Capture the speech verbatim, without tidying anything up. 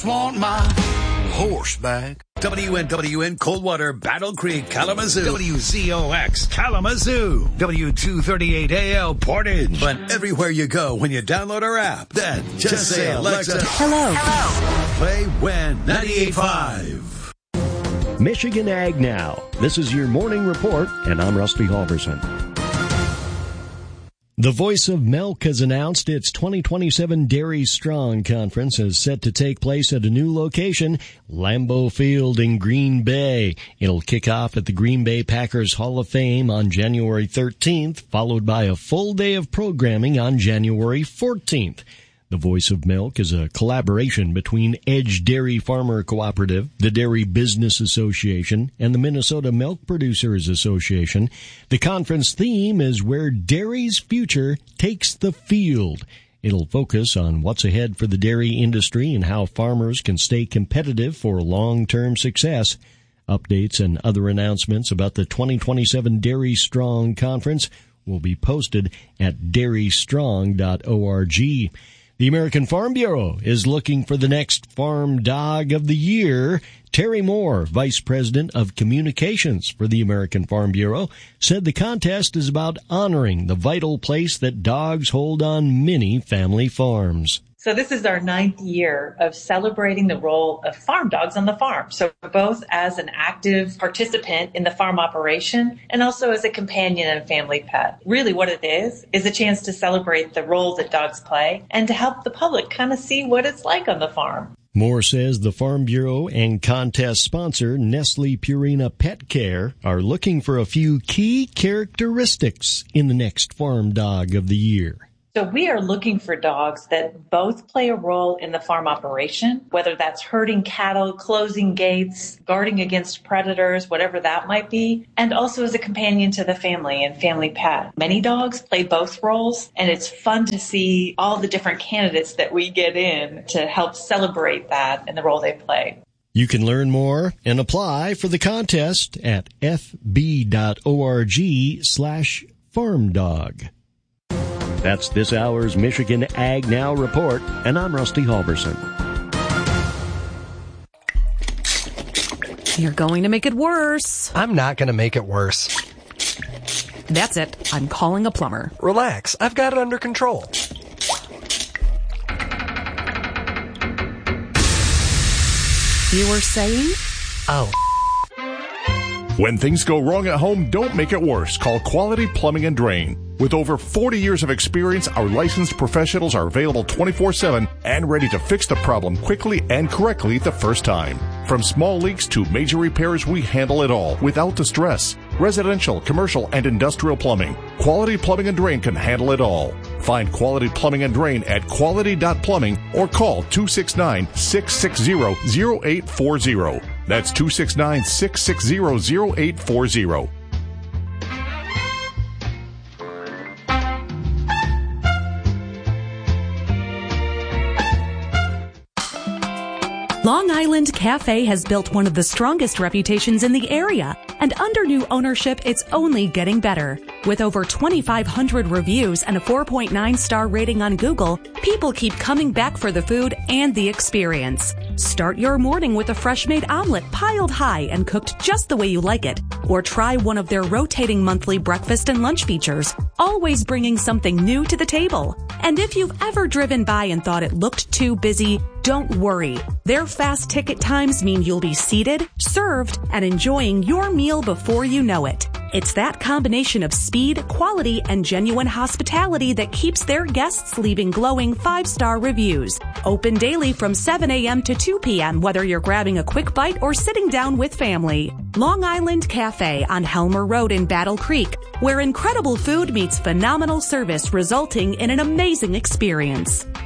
Want my horse back. W N W N Coldwater, Battle Creek, Kalamazoo. W Z O X, Kalamazoo. W two thirty-eight A L, Portage. But everywhere you go when you download our app, then just, just say, Alexa, hello. Hello. Play When ninety-eight point five. Michigan Ag Now. This is your morning report, and I'm Rusty Halverson. The Voice of Milk has announced its twenty twenty-seven Dairy Strong Conference is set to take place at a new location, Lambeau Field in Green Bay. It'll kick off at the Green Bay Packers Hall of Fame on January thirteenth, followed by a full day of programming on January fourteenth. The Voice of Milk is a collaboration between Edge Dairy Farmer Cooperative, the Dairy Business Association, and the Minnesota Milk Producers Association. The conference theme is Where Dairy's Future Takes the Field. It'll focus on what's ahead for the dairy industry and how farmers can stay competitive for long-term success. Updates and other announcements about the twenty twenty-seven Dairy Strong Conference will be posted at dairy strong dot org. The American Farm Bureau is looking for the next Farm Dog of the Year. Terry Moore, Vice President of Communications for the American Farm Bureau, said the contest is about honoring the vital place that dogs hold on many family farms. So this is our ninth year of celebrating the role of farm dogs on the farm. So both as an active participant in the farm operation and also as a companion and family pet. Really what it is, is a chance to celebrate the role that dogs play and to help the public kind of see what it's like on the farm. Moore says the Farm Bureau and contest sponsor Nestle Purina Pet Care are looking for a few key characteristics in the next Farm Dog of the Year. So we are looking for dogs that both play a role in the farm operation, whether that's herding cattle, closing gates, guarding against predators, whatever that might be, and also as a companion to the family and family pet. Many dogs play both roles, and it's fun to see all the different candidates that we get in to help celebrate that and the role they play. You can learn more and apply for the contest at f b dot org slash farm dog. That's this hour's Michigan Ag Now report, and I'm Rusty Halverson. You're going to make it worse. I'm not going to make it worse. That's it. I'm calling a plumber. Relax. I've got it under control. You were saying? Oh. When things go wrong at home, don't make it worse. Call Quality Plumbing and Drain. With over forty years of experience, our licensed professionals are available twenty-four seven and ready to fix the problem quickly and correctly the first time. From small leaks to major repairs, we handle it all without the stress. Residential, commercial, and industrial plumbing. Quality Plumbing and Drain can handle it all. Find Quality Plumbing and Drain at quality dot plumbing or call two six nine, six six zero, zero eight four zero. That's two six nine, six six zero, zero eight four zero. Long Island Cafe has built one of the strongest reputations in the area, and under new ownership, it's only getting better. With over twenty-five hundred reviews and a four point nine star rating on Google, people keep coming back for the food and the experience. Start your morning with a fresh-made omelet piled high and cooked just the way you like it. Or try one of their rotating monthly breakfast and lunch features, always bringing something new to the table. And if you've ever driven by and thought it looked too busy, don't worry. Their fast ticket times mean you'll be seated, served, and enjoying your meal before you know it. It's that combination of speed, quality, and genuine hospitality that keeps their guests leaving glowing five-star reviews. Open daily from seven a.m. to two p.m., whether you're grabbing a quick bite or sitting down with family. Long Island Cafe on Helmer Road in Battle Creek, where incredible food meets phenomenal service, resulting in an amazing experience.